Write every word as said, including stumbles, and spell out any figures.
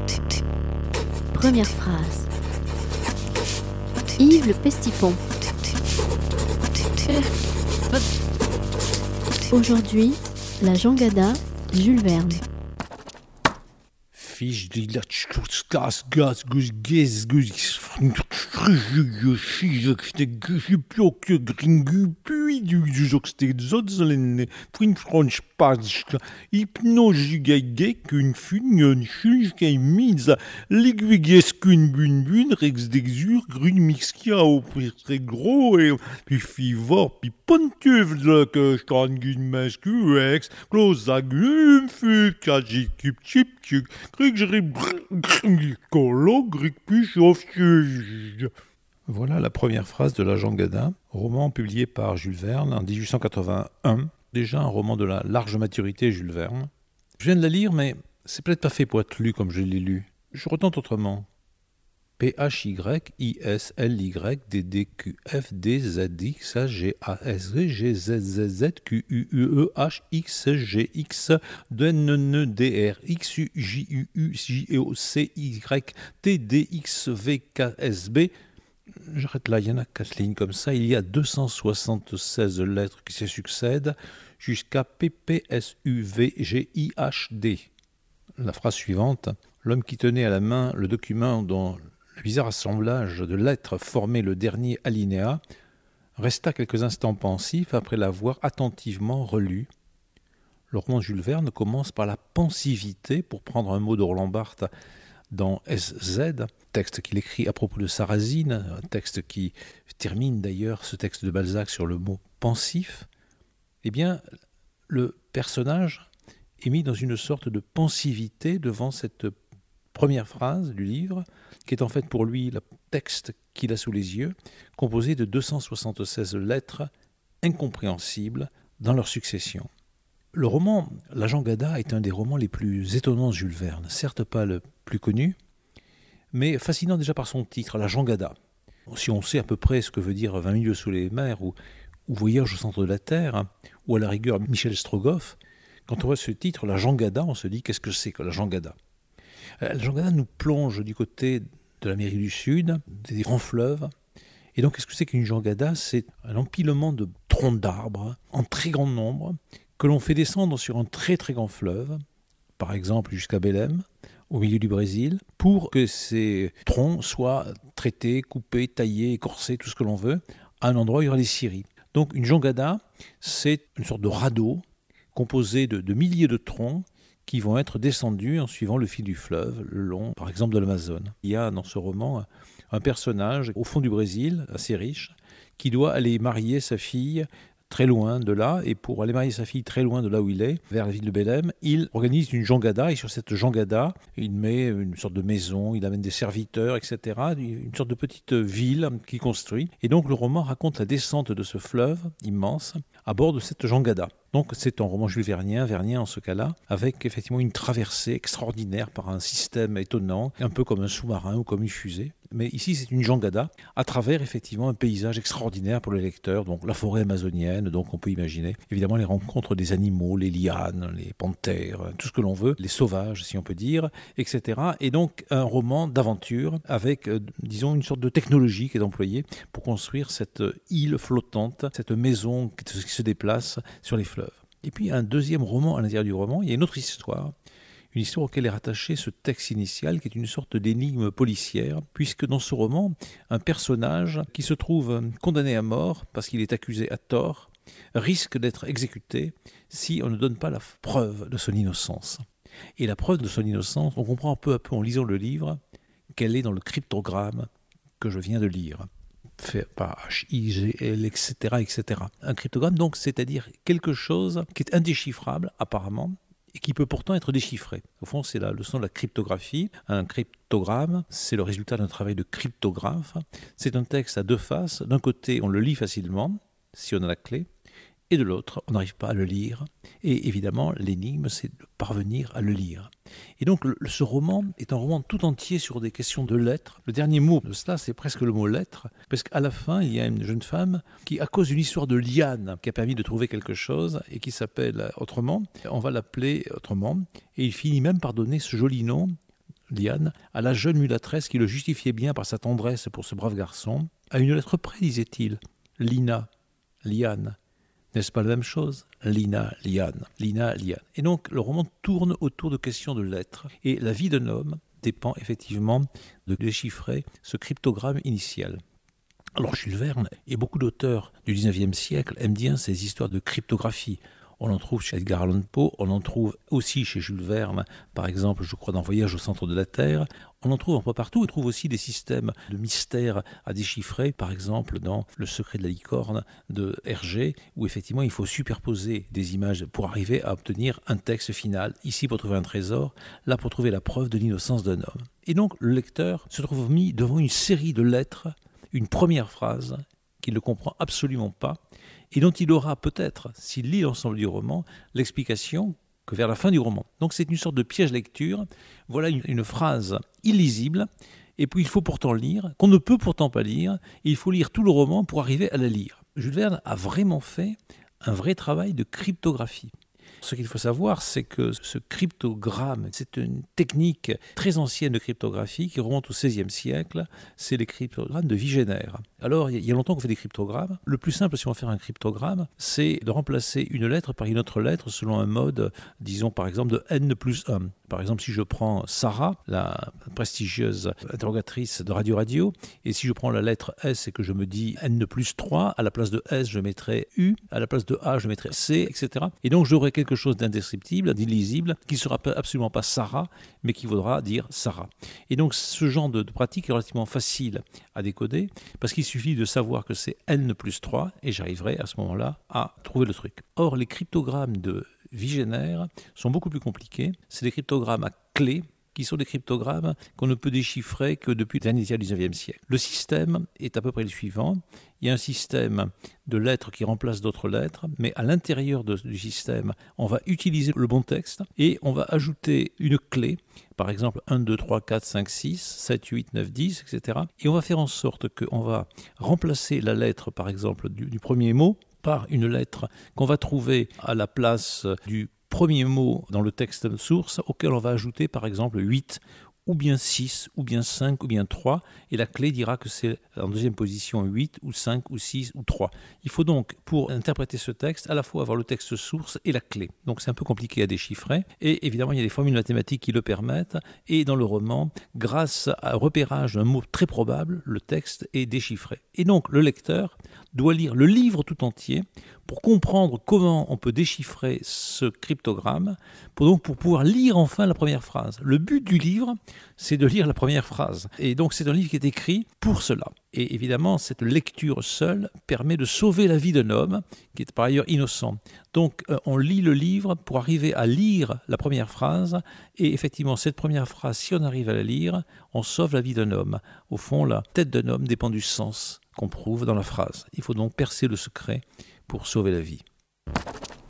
Première phrase. Yves le Pestipon. Aujourd'hui, la jangada, Jules Verne. Fiche de la gas, gas, gus, gas, gus, je plus que gringu, puis du joxté zotzelen, prin franch pas, hypnoge gaïgé qu'une funion, chulge gaï mise, l'aiguigues qu'une bune bune, rex d'exur, grune mixia au prix très gros, et puis fivor, puis pontuve de que j'tangue mascu, ex, close à glum, fut, kaji, kip, chip, chip, voilà la première phrase de La Jangada, roman publié par Jules Verne en dix-huit cent quatre-vingt-un, déjà un roman de la large maturité Jules Verne. Je viens de la lire, mais c'est peut-être pas fait pour être lu comme je l'ai lu. Je retente autrement. P H Y I S L Y D D Q F D Z X A G A S G Z Z Z Q U E H X G X D N N D R X U J U U J O C Y T D X V K S B. J'arrête là, il y en a quatre lignes comme ça. Il y a deux cent soixante-seize lettres qui se succèdent jusqu'à P P S U V G I H D. La phrase suivante. L'homme qui tenait à la main le document dont le bizarre assemblage de lettres formait le dernier alinéa resta quelques instants pensif après l'avoir attentivement relu. Le roman de Jules Verne commence par la pensivité, pour prendre un mot de Roland Barthes dans S Z, texte qu'il écrit à propos de Sarrasine, un texte qui termine d'ailleurs ce texte de Balzac sur le mot pensif. Eh bien, le personnage est mis dans une sorte de pensivité devant cette première phrase du livre, qui est en fait pour lui le texte qu'il a sous les yeux, composé de deux cent soixante-seize lettres incompréhensibles dans leur succession. Le roman La Jangada est un des romans les plus étonnants de Jules Verne, certes pas le plus connu, mais fascinant déjà par son titre, La Jangada. Si on sait à peu près ce que veut dire vingt milieux sous les mers ou, ou Voyage au centre de la Terre, ou à la rigueur Michel Strogoff, quand on voit ce titre, La Jangada, on se dit qu'est-ce que c'est que La Jangada ? La Jangada nous plonge du côté de l'Amérique du Sud, des grands fleuves. Et donc, qu'est-ce que c'est qu'une jangada ? C'est un empilement de troncs d'arbres en très grand nombre que l'on fait descendre sur un très très grand fleuve, par exemple jusqu'à Belém, au milieu du Brésil, pour que ces troncs soient traités, coupés, taillés, écorcés, tout ce que l'on veut, à un endroit où il y aura des scieries. Donc, une jangada, c'est une sorte de radeau composé de, de milliers de troncs qui vont être descendus en suivant le fil du fleuve, le long, par exemple, de l'Amazone. Il y a dans ce roman un personnage au fond du Brésil, assez riche, qui doit aller marier sa fille très loin de là, et pour aller marier sa fille très loin de là où il est, vers la ville de Belém, il organise une jangada, et sur cette jangada, il met une sorte de maison, il amène des serviteurs, et cetera, une sorte de petite ville qu'il construit. Et donc le roman raconte la descente de ce fleuve immense à bord de cette jangada. Donc c'est un roman Jules Vernien, Vernien en ce cas-là, avec effectivement une traversée extraordinaire par un système étonnant, un peu comme un sous-marin ou comme une fusée. Mais ici c'est une jangada à travers effectivement un paysage extraordinaire pour le lecteur, donc la forêt amazonienne, donc on peut imaginer évidemment les rencontres des animaux, les lianes, les panthères, tout ce que l'on veut, les sauvages si on peut dire, et cetera. Et donc un roman d'aventure avec, euh, disons, une sorte de technologie qui est employée pour construire cette île flottante, cette maison qui se déplace sur les fleuves. Et puis un deuxième roman à l'intérieur du roman, il y a une autre histoire, une histoire auquel est rattaché ce texte initial qui est une sorte d'énigme policière, puisque dans ce roman, un personnage qui se trouve condamné à mort parce qu'il est accusé à tort risque d'être exécuté si on ne donne pas la preuve de son innocence. Et la preuve de son innocence, on comprend peu à peu en lisant le livre qu'elle est dans le cryptogramme que je viens de lire, fait par H I G L, et cetera, et cetera. Un cryptogramme, donc, c'est-à-dire quelque chose qui est indéchiffrable, apparemment, et qui peut pourtant être déchiffré. Au fond, c'est la leçon de la cryptographie. Un cryptogramme, c'est le résultat d'un travail de cryptographe. C'est un texte à deux faces. D'un côté, on le lit facilement, si on a la clé, et de l'autre, on n'arrive pas à le lire. Et évidemment, l'énigme, c'est de parvenir à le lire. Et donc, le, ce roman est un roman tout entier sur des questions de lettres. Le dernier mot de cela, c'est presque le mot lettre, parce qu'à la fin, il y a une jeune femme qui, à cause d'une histoire de liane, qui a permis de trouver quelque chose, et qui s'appelle autrement, on va l'appeler autrement, et il finit même par donner ce joli nom, Liane, à la jeune mulâtresse qui le justifiait bien par sa tendresse pour ce brave garçon. À une lettre près, disait-il, Lina, Liane. N'est-ce pas la même chose? Lina, Liane, Lina, Liane. Et donc, le roman tourne autour de questions de lettres. Et la vie d'un homme dépend effectivement de déchiffrer ce cryptogramme initial. Alors, Jules Verne et beaucoup d'auteurs du dix-neuvième siècle aiment bien ces histoires de cryptographie. On en trouve chez Edgar Allan Poe, on en trouve aussi chez Jules Verne, par exemple, je crois, dans Voyage au centre de la Terre. On en trouve un peu partout. On trouve aussi des systèmes de mystères à déchiffrer, par exemple dans Le secret de la licorne de Hergé, où effectivement il faut superposer des images pour arriver à obtenir un texte final. Ici pour trouver un trésor, là pour trouver la preuve de l'innocence d'un homme. Et donc le lecteur se trouve mis devant une série de lettres, une première phrase qu'il ne comprend absolument pas, et dont il aura peut-être, s'il lit l'ensemble du roman, l'explication que vers la fin du roman. Donc c'est une sorte de piège lecture. Voilà une, une phrase illisible, et puis il faut pourtant lire, qu'on ne peut pourtant pas lire, et il faut lire tout le roman pour arriver à la lire. Jules Verne a vraiment fait un vrai travail de cryptographie. Ce qu'il faut savoir, c'est que ce cryptogramme, c'est une technique très ancienne de cryptographie qui remonte au seizième siècle. C'est les cryptogrammes de Vigenère. Alors, il y a longtemps qu'on fait des cryptogrammes. Le plus simple, si on veut faire un cryptogramme, c'est de remplacer une lettre par une autre lettre selon un mode, disons par exemple, de n plus un. Par exemple, si je prends Sarah, la prestigieuse interrogatrice de Radio Radio, et si je prends la lettre S et que je me dis n plus trois, à la place de S, je mettrai U, à la place de A, je mettrai C, et cetera. Et donc, j'aurai quelque chose d'indescriptible, d'illisible, qui ne sera absolument pas Sarah, mais qui voudra dire Sarah. Et donc, ce genre de, de pratique est relativement facile à décoder, parce qu'il suffit de savoir que c'est n plus trois, et j'arriverai à ce moment-là à trouver le truc. Or, les cryptogrammes de Vigenère sont beaucoup plus compliqués. C'est des cryptogrammes à clés qui sont des cryptogrammes qu'on ne peut déchiffrer que depuis le dernier tiers du dix-neuvième siècle. Le système est à peu près le suivant. Il y a un système de lettres qui remplace d'autres lettres, mais à l'intérieur de, du système, on va utiliser le bon texte et on va ajouter une clé, par exemple un, deux, trois, quatre, cinq, six, sept, huit, neuf, dix, et cetera. Et on va faire en sorte qu'on va remplacer la lettre, par exemple, du, du premier mot par une lettre qu'on va trouver à la place du premier mot dans le texte de source, auquel on va ajouter par exemple huit, ou bien six, ou bien cinq, ou bien trois, et la clé dira que c'est en deuxième position huit, ou cinq, ou six, ou trois. Il faut donc, pour interpréter ce texte, à la fois avoir le texte source et la clé. Donc c'est un peu compliqué à déchiffrer, et évidemment il y a des formules mathématiques qui le permettent, et dans le roman, grâce à repérage d'un mot très probable, le texte est déchiffré. Et donc le lecteur doit lire le livre tout entier pour comprendre comment on peut déchiffrer ce cryptogramme, pour, donc, pour pouvoir lire enfin la première phrase. Le but du livre, c'est de lire la première phrase. Et donc c'est un livre qui est écrit pour cela. Et évidemment, cette lecture seule permet de sauver la vie d'un homme, qui est par ailleurs innocent. Donc euh, on lit le livre pour arriver à lire la première phrase, et effectivement, cette première phrase, si on arrive à la lire, on sauve la vie d'un homme. Au fond, la tête d'un homme dépend du sens qu'on trouve dans la phrase. Il faut donc percer le secret pour sauver la vie.